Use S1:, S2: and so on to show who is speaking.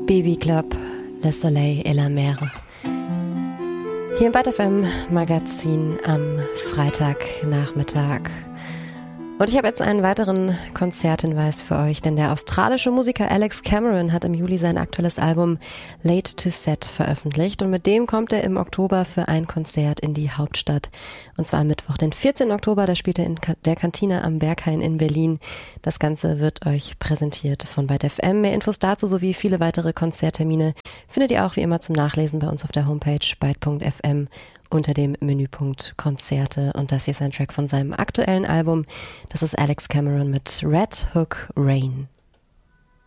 S1: Baby Club, Le Soleil et la Mer. Hier im Byte FM Magazin am Freitagnachmittag. Und ich habe jetzt einen weiteren Konzerthinweis für euch, denn der australische Musiker Alex Cameron hat im Juli sein aktuelles Album Late to Set veröffentlicht und mit dem kommt er im Oktober für ein Konzert in die Hauptstadt. Und zwar am Mittwoch, den 14. Oktober, da spielt er in der Kantine am Berghain in Berlin. Das Ganze wird euch präsentiert von Byte FM. Mehr Infos dazu sowie viele weitere Konzerttermine findet ihr auch wie immer zum Nachlesen bei uns auf der Homepage byte.fm unter dem Menüpunkt Konzerte. Und das hier ist ein Track von seinem aktuellen Album. Das ist Alex Cameron mit Red Hook Rain.